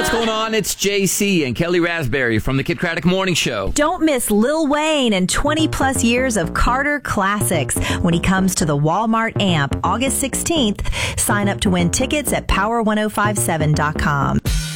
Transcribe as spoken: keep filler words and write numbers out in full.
what's going on? It's J C and Kelly Raspberry from the Kid Craddock Morning Show. Don't miss Lil Wayne and twenty plus years of Carter classics when he comes to the Walmart Amp August sixteenth. Sign up to win tickets at power ten fifty-seven dot com.